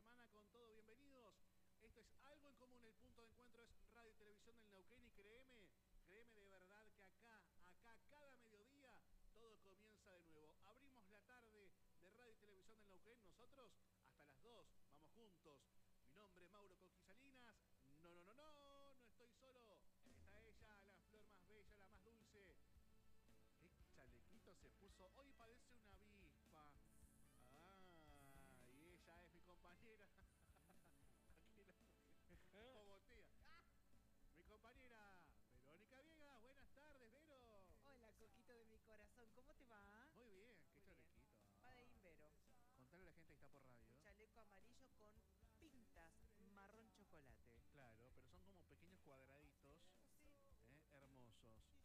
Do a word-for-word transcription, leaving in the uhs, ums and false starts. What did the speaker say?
semana con todo, bienvenidos. Esto es Algo en Común, el punto de encuentro es Radio y Televisión del Neuquén y créeme, créeme de verdad que acá, acá, cada mediodía, todo comienza de nuevo. Abrimos la tarde de Radio y Televisión del Neuquén, nosotros hasta las dos, vamos juntos. Mi nombre es Mauro Coquisalinas, no, no, no, no, no estoy solo. Está ella, la flor más bella, la más dulce. ¿Qué chalequito se puso? Hoy padece una avispa. Ah, y ella es mi compañera. Aquí la pogotea. Mi compañera Verónica Viegas. Buenas tardes, Vero. Hola, Coquito de mi corazón, ¿cómo te va? Muy bien, qué Muy bien. chalequito. Va de Invero. Contale a la gente que está por radio. Un chaleco amarillo con pintas marrón chocolate. Claro, pero son como pequeños cuadraditos. Sí. ¿Eh? Hermosos. Sí,